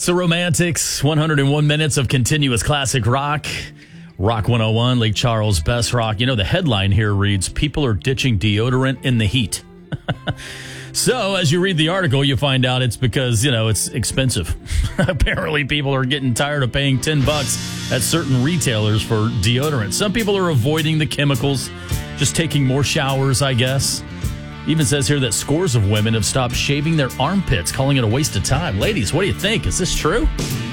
So Romantics, 101 minutes of continuous classic rock. Rock 101, Lake Charles, best rock. You know, the headline here reads, people are ditching deodorant in the heat. So as you read the article, you find out it's because, it's expensive. Apparently people are getting tired of paying $10 at certain retailers for deodorant. Some people are avoiding the chemicals, just taking more showers, I guess. Even says here that scores of women have stopped shaving their armpits, calling it a waste of time. Ladies, what do you think? Is this true?